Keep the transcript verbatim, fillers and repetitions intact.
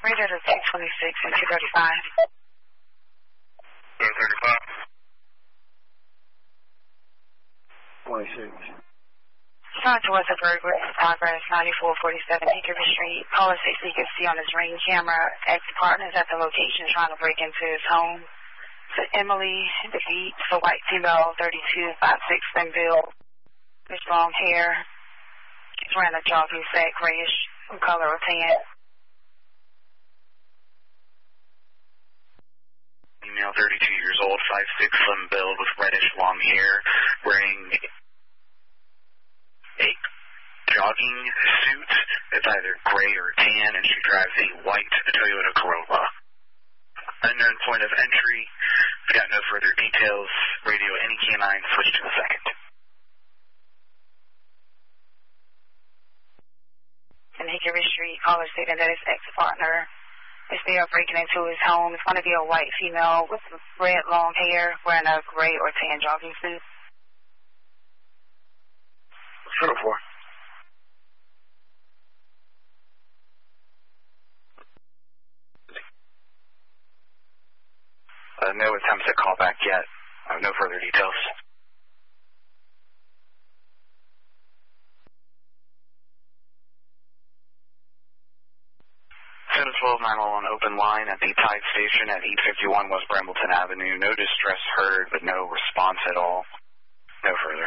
Radio to two twenty-six and two thirty-five. two thirty-five. twenty-six. Sean to West of Burglary, progress ninety-four forty-seven Hickory Street. Caller six you can see on his ring camera. Ex-partners at the location trying to break into his home. To Emily DeVeet, for white female, thirty-two five six Springville. With long hair. She's wearing a jogging set, grayish color or tan. Female, thirty-two years old, five six, slim build with reddish long hair, wearing a jogging suit that's either gray or tan, and she drives a white Toyota Corolla. Unknown point of entry. Got no further details. Radio any canine, switch to the second. In Hickory Street, caller stated that his ex-partner is there breaking into his home. It's going to be a white female with red long hair, wearing a gray or tan jogging suit. zero four. Uh, no attempts at callback yet. Uh, no further details. seven twelve nine one one open line at the Tide Station at eight fifty-one West Brambleton Avenue. No distress heard, but no response at all. No further.